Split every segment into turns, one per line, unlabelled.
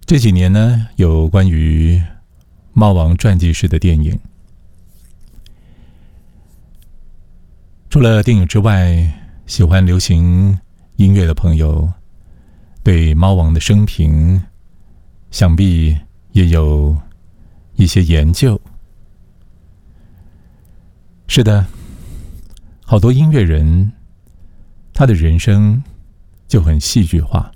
这几年呢，有关于猫王传记式的电影。除了电影之外，喜欢流行音乐的朋友对猫王的生平想必也有一些研究。是的，好多音乐人他的人生就很戏剧化。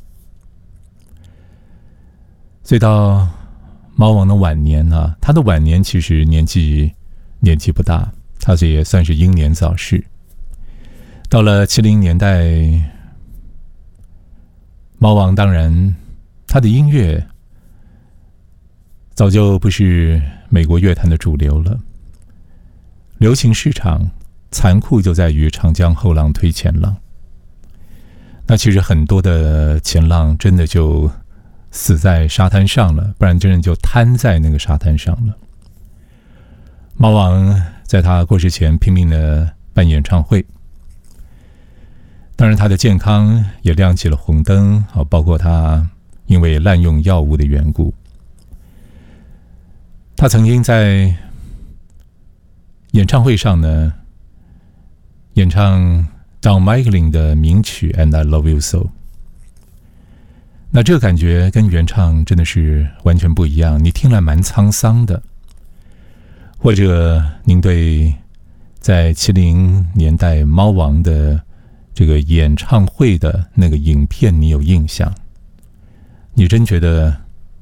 所以到猫王的晚年啊，他的晚年其实年纪不大，他这也算是英年早逝。到了70年代，猫王当然他的音乐早就不是美国乐坛的主流了。流行市场残酷就在于长江后浪推前浪。那其实很多的前浪真的就死在沙滩上了，不然真的就瘫在那个沙滩上了。猫王在他过世前拼命的办演唱会，当然他的健康也亮起了红灯，包括他因为滥用药物的缘故。他曾经在演唱会上呢，演唱Don McLean 的名曲 And I Love You So。 那这个感觉跟原唱真的是完全不一样，你听了蛮沧桑的。或者您对在70年代猫王的这个演唱会的那个影片你有印象，你真觉得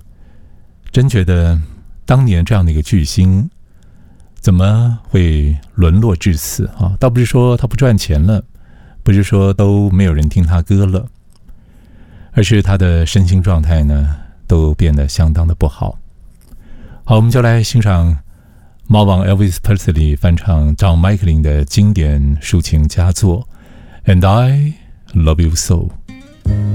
当年这样的一个巨星怎么会沦落至此啊？倒不是说他不赚钱了，不是说都没有人听他歌了，而是他的身心状态呢都变得相当的不好。好，我们就来欣赏猫王 Elvis Presley 翻唱 Don McLean 的经典抒情佳作 And I Love You So。